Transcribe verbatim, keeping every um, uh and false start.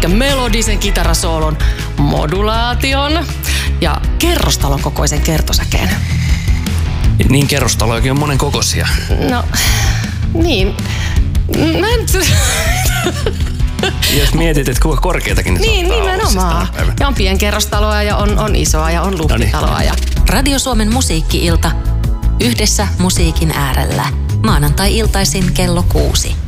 pitkän melodisen kitarasoolon, modulaation ja kerrostalon kokoisen kertosäkeen. Niin kerrostalojakin on monen kokoisia. No, niin. Mä en... Jos mietit, että kuinka korkeitakin ne niin, nimenomaan. Ja on pienkerrostaloa ja on, on isoa ja on luhtitaloa. Ja... Radio Suomen musiikki-ilta. Yhdessä musiikin äärellä. Maanantai-iltaisin kello kuusi.